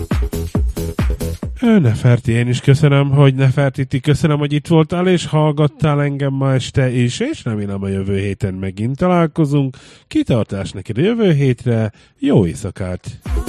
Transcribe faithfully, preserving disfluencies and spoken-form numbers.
Neferti, én is köszönöm, hogy Nefertiti, köszönöm, hogy itt voltál, és hallgattál engem ma este is, és remélem a jövő héten megint találkozunk. Kitartás neked a jövő hétre, jó éjszakát!